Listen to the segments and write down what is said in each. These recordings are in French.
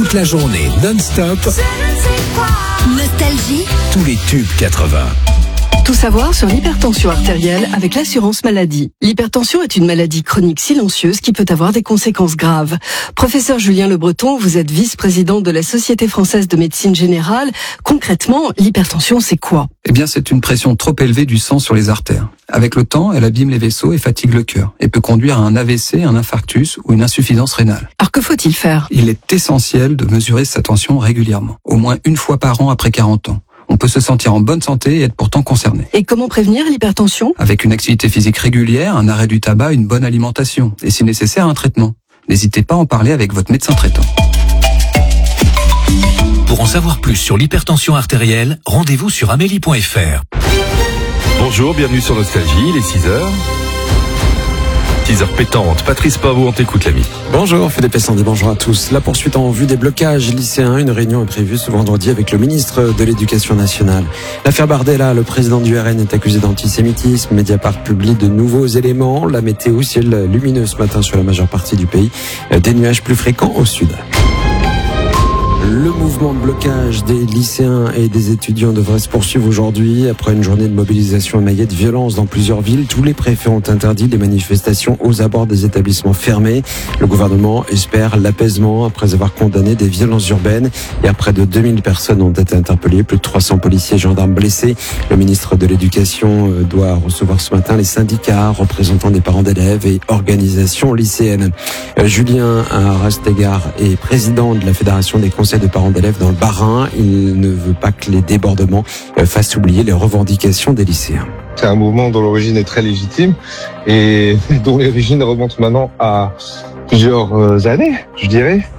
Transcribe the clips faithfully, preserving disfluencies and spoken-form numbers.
toute la journée non-stop. Nostalgie. Tous les tubes quatre-vingts. Tout savoir sur l'hypertension artérielle avec l'assurance maladie. L'hypertension est une maladie chronique silencieuse qui peut avoir des conséquences graves. Professeur Julien Le Breton, vous êtes vice-président de la Société française de médecine générale. Concrètement, l'hypertension, c'est quoi ? Eh bien, c'est une pression trop élevée du sang sur les artères. Avec le temps, elle abîme les vaisseaux et fatigue le cœur et peut conduire à un A V C, un infarctus ou une insuffisance rénale. Alors que faut-il faire ? Il est essentiel de mesurer sa tension régulièrement, au moins une fois par an après quarante ans. On peut se sentir en bonne santé et être pourtant concerné. Et comment prévenir l'hypertension ? Avec une activité physique régulière, un arrêt du tabac, une bonne alimentation et si nécessaire un traitement. N'hésitez pas à en parler avec votre médecin traitant. Pour en savoir plus sur l'hypertension artérielle, rendez-vous sur amélie point f r. Bonjour, bienvenue sur Nostalgie, il est six heures. six heures pétantes. Patrice Pavot, on t'écoute l'ami. Bonjour Philippe Essandé, bonjour à tous. La poursuite en vue des blocages lycéens, une réunion est prévue ce vendredi avec le ministre de l'Éducation nationale. L'affaire Bardella, le président du R N est accusé d'antisémitisme. Mediapart publie de nouveaux éléments. La météo, ciel lumineux ce matin sur la majeure partie du pays. Des nuages plus fréquents au sud. Le mouvement de blocage des lycéens et des étudiants devrait se poursuivre aujourd'hui. Après une journée de mobilisation émaillée de violence dans plusieurs villes, tous les préfets ont interdit les manifestations aux abords des établissements fermés. Le gouvernement espère l'apaisement après avoir condamné des violences urbaines. Hier, près de deux mille personnes ont été interpellées, plus de trois cents policiers et gendarmes blessés. Le ministre de l'Éducation doit recevoir ce matin les syndicats, représentants des parents d'élèves et organisations lycéennes. Julien Rastegard est président de la Fédération des conseils de parents d'élèves dans le Bas-Rhin. Il ne veut pas que les débordements fassent oublier les revendications des lycéens. C'est un mouvement dont l'origine est très légitime et dont l'origine remonte maintenant à plusieurs années, je dirais.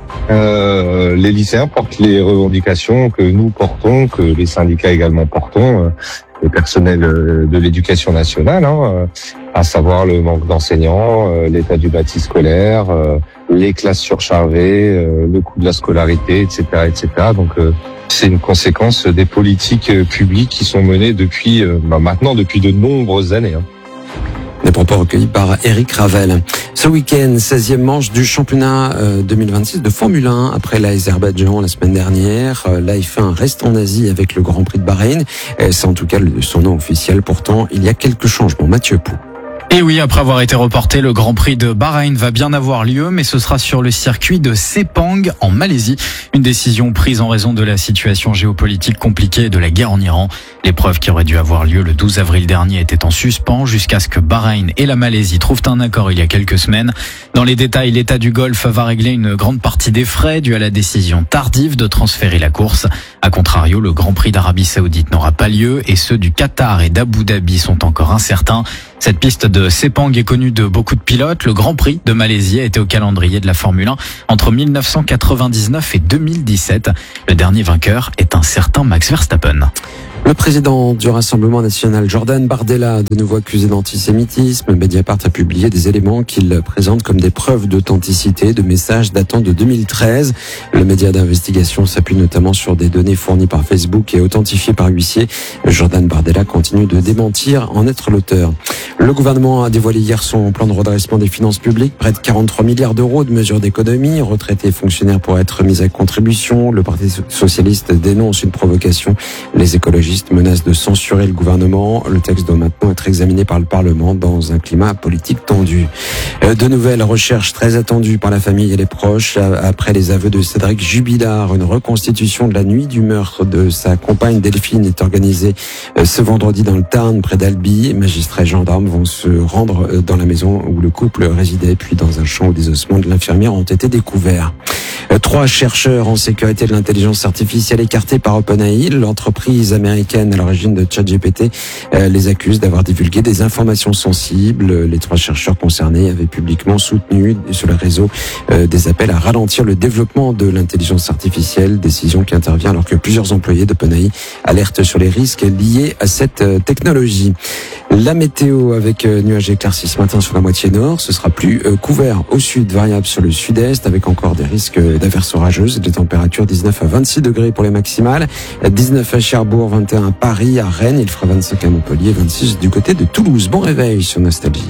Euh, les lycéens portent les revendications que nous portons, que les syndicats également portons, euh, les personnels de l'éducation nationale, hein, euh, à savoir le manque d'enseignants, euh, l'état du bâti scolaire, euh, les classes surchargées, euh, le coût de la scolarité, et cetera, et cetera. Donc euh, c'est une conséquence des politiques publiques qui sont menées depuis euh, bah, maintenant depuis de nombreuses années. Hein. Des propos recueillis par Eric Ravel. Ce week-end, seizième manche du championnat deux mille vingt-six de Formule un. Après l'Azerbaïdjan la semaine dernière, la F un reste en Asie avec le Grand Prix de Bahreïn. C'est en tout cas son nom officiel. Pourtant, il y a quelques changements. Mathieu Pou. Et oui, après avoir été reporté, le Grand Prix de Bahreïn va bien avoir lieu, mais ce sera sur le circuit de Sepang en Malaisie. Une décision prise en raison de la situation géopolitique compliquée et de la guerre en Iran. L'épreuve qui aurait dû avoir lieu le douze avril dernier était en suspens jusqu'à ce que Bahreïn et la Malaisie trouvent un accord il y a quelques semaines. Dans les détails, l'État du Golfe va régler une grande partie des frais dus à la décision tardive de transférer la course. A contrario, le Grand Prix d'Arabie Saoudite n'aura pas lieu et ceux du Qatar et d'Abu Dhabi sont encore incertains. Cette piste de Sepang est connue de beaucoup de pilotes. Le Grand Prix de Malaisie a été au calendrier de la Formule un entre mille neuf cent quatre-vingt-dix-neuf et deux mille dix-sept. Le dernier vainqueur est un certain Max Verstappen. Le président du Rassemblement national, Jordan Bardella, de nouveau accusé d'antisémitisme. Mediapart a publié des éléments qu'il présente comme des preuves d'authenticité de messages datant de deux mille treize. Le média d'investigation s'appuie notamment sur des données fournies par Facebook et authentifiées par huissier. Jordan Bardella continue de démentir en être l'auteur. Le gouvernement a dévoilé hier son plan de redressement des finances publiques. Près de quarante-trois milliards d'euros de mesures d'économie. Retraités et fonctionnaires pourraient être mis à contribution. Le Parti socialiste dénonce une provocation. Les écologistes menacent de censurer le gouvernement. Le texte doit maintenant être examiné par le Parlement dans un climat politique tendu. De nouvelles recherches très attendues par la famille et les proches. Après les aveux de Cédric Jubilard, une reconstitution de la nuit du meurtre de sa compagne Delphine est organisée ce vendredi dans le Tarn, près d'Albi. Magistrats et gendarmes vont se rendre dans la maison où le couple résidait, puis dans un champ où des ossements de l'infirmière ont été découverts. Trois chercheurs en sécurité de l'intelligence artificielle écartés par OpenAI, l'entreprise américaine à l'origine de ChatGPT, euh, les accuse d'avoir divulgué des informations sensibles. Les trois chercheurs concernés avaient publiquement soutenu sur le réseau euh, des appels à ralentir le développement de l'intelligence artificielle, décision qui intervient alors que plusieurs employés d'OpenAI alertent sur les risques liés à cette euh, technologie. La météo avec euh, nuages éclaircis ce matin sur la moitié nord, ce sera plus euh, couvert au sud, variable sur le sud-est avec encore des risques d'averses orageuses. Les températures dix-neuf à vingt-six degrés pour les maximales, dix-neuf à Cherbourg, vingt et un à Paris, à Rennes, il fera vingt-cinq à Montpellier, vingt-six du côté de Toulouse. Bon réveil sur Nostalgie.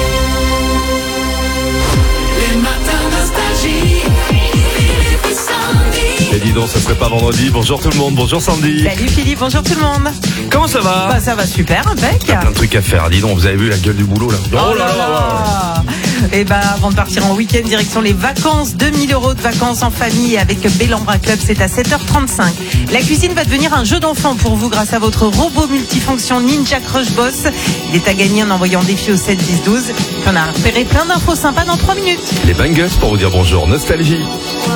Les matins Nostalgie. donc, ça serait pas vendredi. Bonjour tout le monde, bonjour Sandy. Salut Philippe, bonjour tout le monde. Comment ça va? Bah ça va super, impec. Il y a plein de trucs à faire, dis donc, vous avez vu la gueule du boulot là. Oh là là. Et bah avant de partir en week-end, direction les vacances, deux mille euros de vacances en famille avec Bellambra Club, c'est à sept heures trente-cinq. La cuisine va devenir un jeu d'enfant pour vous grâce à votre robot multifonction Ninja Crush Boss. Il est à gagner en envoyant défi au sept dix douze. On a repéré plein d'infos sympas dans trois minutes. Les bangers pour vous dire bonjour, Nostalgie.